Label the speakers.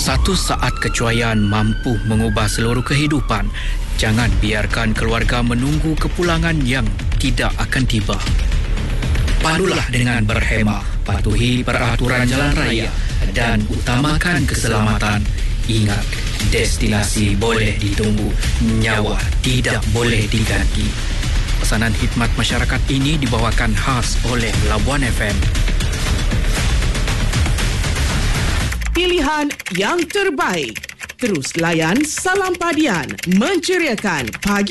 Speaker 1: Satu saat kecuaian mampu mengubah seluruh kehidupan. Jangan biarkan keluarga menunggu kepulangan yang tidak akan tiba. Pandulah dengan berhemah, patuhi peraturan jalan raya dan utamakan keselamatan. Ingat, destinasi boleh ditunggu, nyawa tidak boleh diganti. Pesanan khidmat masyarakat ini dibawakan khas oleh Labuan FM.
Speaker 2: Pilihan yang terbaik. Terus layan Salam Padian, menceriakan pagi